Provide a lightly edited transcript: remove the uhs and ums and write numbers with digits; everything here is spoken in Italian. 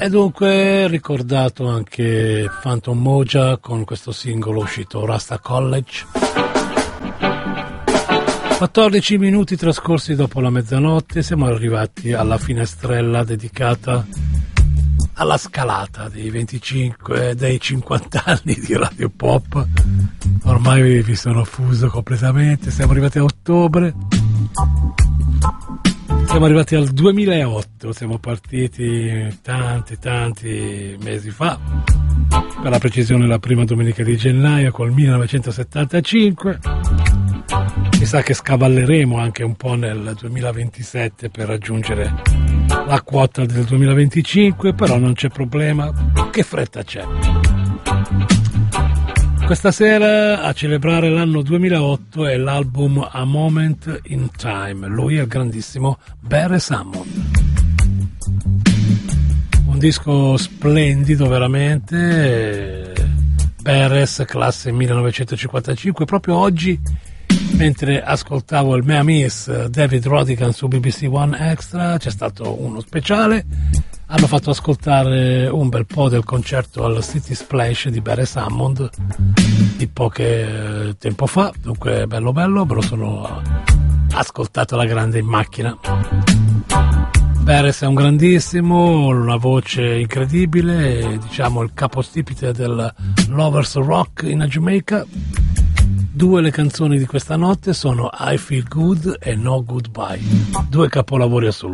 E dunque ricordato anche Phantom Moja con questo singolo uscito Rasta College. 14 minuti trascorsi dopo la mezzanotte, siamo arrivati alla finestrella dedicata alla scalata dei 50 anni di Radio Pop. Ormai vi sono fuso completamente, siamo arrivati a ottobre. Siamo arrivati al 2008, siamo partiti tanti mesi fa, per la precisione la prima domenica di gennaio col 1975. Mi sa che scavalleremo anche un po' nel 2027 per raggiungere la quota del 2025, però non c'è problema, che fretta c'è. Questa sera a celebrare l'anno 2008 è l'album A Moment in Time, lui è il grandissimo Beres Hammond. Un disco splendido veramente, Beres classe 1955, proprio oggi mentre ascoltavo il Mea Miss David Rodigan su BBC One Extra c'è stato uno speciale. Hanno fatto ascoltare un bel po' del concerto al City Splash di Beres Hammond di poche tempo fa, dunque bello, me lo sono ascoltato alla grande in macchina. Beres è un grandissimo, una voce incredibile, diciamo il capostipite del Lovers Rock in Jamaica. Due le canzoni di questa notte sono I Feel Good e No Goodbye, due capolavori assoluti.